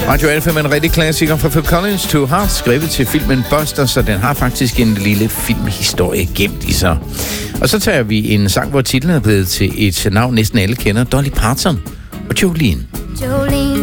Radio Alfa med en rigtig klassiker fra Phil Collins, Two Hearts, skrevet til filmen Buster, så den har faktisk en lille filmhistorie gemt i sig. Og så tager vi en sang, hvor titlen er blevet til et navn, næsten alle kender, Dolly Parton og Jolene. Jolene